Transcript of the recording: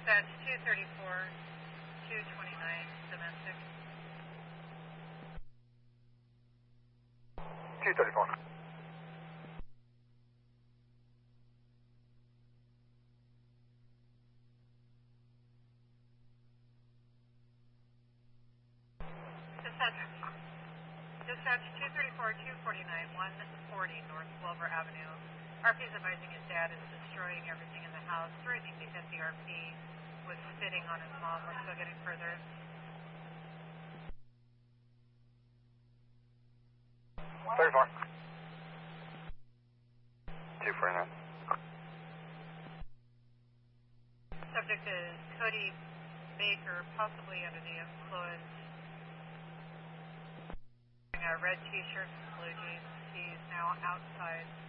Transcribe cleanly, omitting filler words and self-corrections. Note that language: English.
Dispatch 234, 229, domestic. 234. Dispatch 234, 249, 140 North Wilbur Avenue. RP is advising his dad is destroying everything in the house, threatening to hit the RP, was spitting on his mom. We're still getting further. 34. 249. Subject is Cody Baker, possibly under the influence. Wearing a red t-shirt and blue jeans. He's now outside.